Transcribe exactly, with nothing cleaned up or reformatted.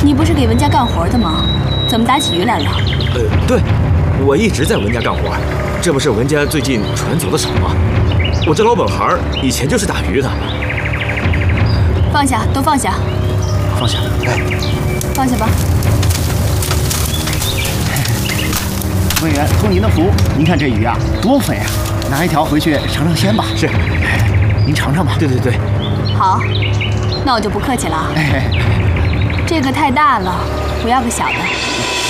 你不是给文家干活的吗？怎么打起鱼来了？ 呃，对，我一直在文家干活，这不是文家最近船走的少吗？我这老本行以前就是打鱼的。 放下，都放下。 放下，哎， 放下吧。 服务员，托您的福，您看这鱼啊，多肥啊！拿一条回去尝尝鲜吧。 是， 您尝尝吧。 对对对。 好，那我就不客气了啊。 哎， 这个太大了，我要个小的。